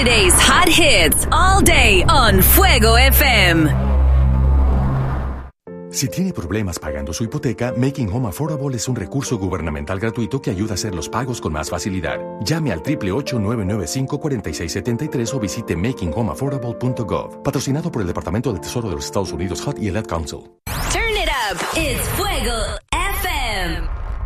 Friday's hot hits all day on Fuego FM. Si tiene problemas pagando su hipoteca, Making Home Affordable es un recurso gubernamental gratuito que ayuda a hacer los pagos con más facilidad. Llame al 888-995-4673 o visite makinghomeaffordable.gov. Patrocinado por el Departamento del Tesoro de los Estados Unidos, HUD y el Ad Council. Turn it up. It's Fuego FM.